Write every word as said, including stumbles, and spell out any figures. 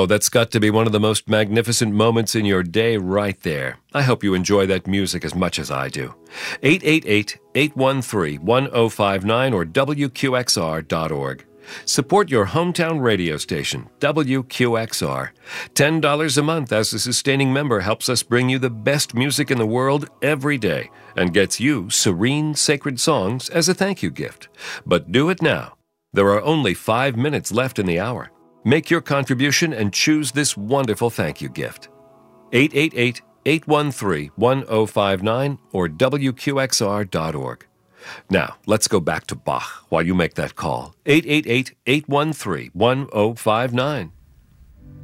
Oh, that's got to be one of the most magnificent moments in your day right there. I hope you enjoy that music as much as I do. eight eight eight, eight one three, one zero five nine or W Q X R dot org. Support your hometown radio station, W Q X R. ten dollars a month as a sustaining member helps us bring you the best music in the world every day and gets you serene, sacred songs as a thank you gift. But do it now. There are only five minutes left in the hour. Make your contribution and choose this wonderful thank you gift. eight eight eight, eight one three, one zero five nine or W Q X R dot org. Now, let's go back to Bach while you make that call. eight eight eight, eight one three, one zero five nine.